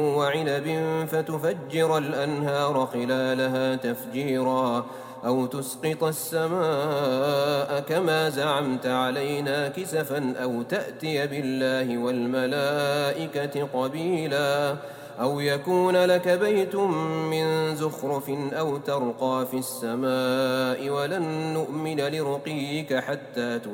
وعنب فتفجر الأنهار خلالها تفجيرا أو تسقط السماء كما زعمت علينا كسفا أو تأتي بالله والملائكة قبيلا أو يكون لك بيت من زخرف أو ترقى في السماء ولن نؤمن لرقيك حتى